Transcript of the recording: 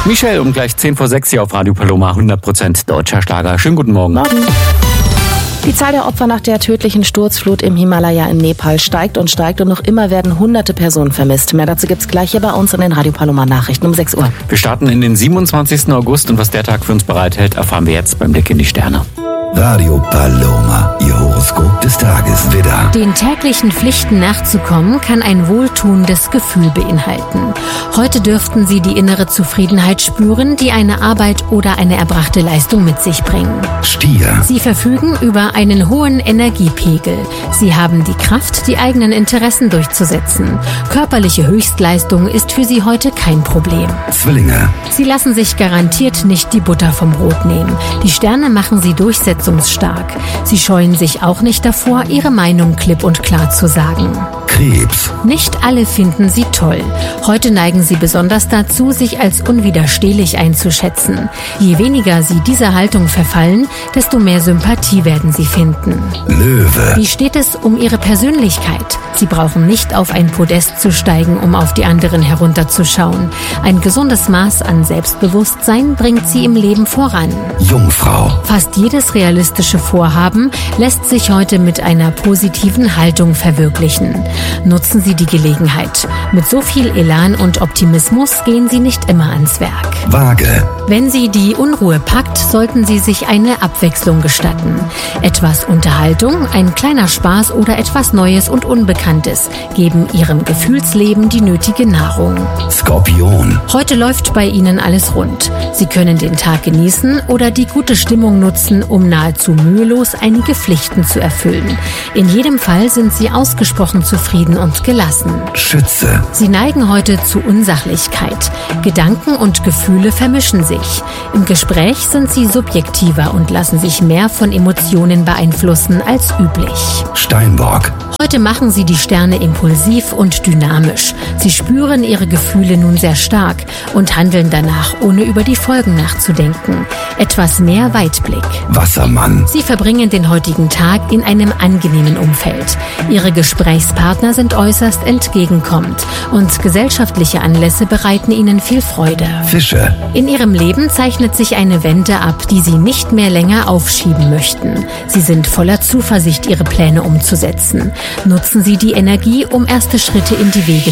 Michelle um gleich 5:10 hier auf Radio Paloma, 100% deutscher Schlager. Schönen guten Morgen. Morgen. Die Zahl der Opfer nach der tödlichen Sturzflut im Himalaya in Nepal steigt und noch immer werden hunderte Personen vermisst. Mehr dazu gibt's gleich hier bei uns in den Radio Paloma Nachrichten um 6 Uhr. Wir starten in den 27. August und was der Tag für uns bereithält, erfahren wir jetzt beim Blick in die Sterne. Radio Paloma, Ihr Horoskop des Tages, Widder. Den täglichen Pflichten nachzukommen, kann ein wohltuendes Gefühl beinhalten. Heute dürften Sie die innere Zufriedenheit spüren, die eine Arbeit oder eine erbrachte Leistung mit sich bringen. Stier. Sie verfügen über einen hohen Energiepegel. Sie haben die Kraft, die eigenen Interessen durchzusetzen. Körperliche Höchstleistung ist für Sie heute kein Problem. Zwillinge. Sie lassen sich garantiert nicht die Butter vom Brot nehmen. Die Sterne machen Sie durchsetzungsstark. Sie scheuen sich auch nicht davor, ihre Meinung klipp und klar zu sagen. Krebs. Nicht alle finden Sie toll. Heute neigen Sie besonders dazu, sich als unwiderstehlich einzuschätzen. Je weniger Sie dieser Haltung verfallen, desto mehr Sympathie werden Sie finden. Löwe. Wie steht es um Ihre Persönlichkeit? Sie brauchen nicht auf ein Podest zu steigen, um auf die anderen herunterzuschauen. Ein gesundes Maß an Selbstbewusstsein bringt Sie im Leben voran. Jungfrau. Fast jedes realistische Vorhaben lässt sich heute mit einer positiven Haltung verwirklichen. Nutzen Sie die Gelegenheit. Mit so viel Elan und Optimismus gehen Sie nicht immer ans Werk. Waage. Wenn Sie die Unruhe packt, sollten Sie sich eine Abwechslung gestatten. Etwas Unterhaltung, ein kleiner Spaß oder etwas Neues und Unbekanntes geben Ihrem Gefühlsleben die nötige Nahrung. Skorpion. Heute läuft bei Ihnen alles rund. Sie können den Tag genießen oder die gute Stimmung nutzen, um nahezu mühelos einige Pflichten zu erfüllen. In jedem Fall sind Sie ausgesprochen zufrieden und gelassen. Schütze. Sie neigen heute zu Unsachlichkeit. Gedanken und Gefühle vermischen sich. Im Gespräch sind Sie subjektiver und lassen sich mehr von Emotionen beeinflussen als üblich. Steinbock. Heute machen Sie die Sterne impulsiv und dynamisch. Sie spüren Ihre Gefühle nun sehr stark und handeln danach, ohne über die Folgen nachzudenken. Etwas mehr Weitblick. Wassermann. Sie verbringen den heutigen Tag in einem angenehmen Umfeld. Ihre Gesprächspartner sind äußerst entgegenkommend und gesellschaftliche Anlässe bereiten Ihnen viel Freude. Fische. In Ihrem Leben zeichnet sich eine Wende ab, die Sie nicht mehr länger aufschieben möchten. Sie sind voller Zuversicht, Ihre Pläne umzusetzen. Nutzen Sie die Energie, um erste Schritte in die Wege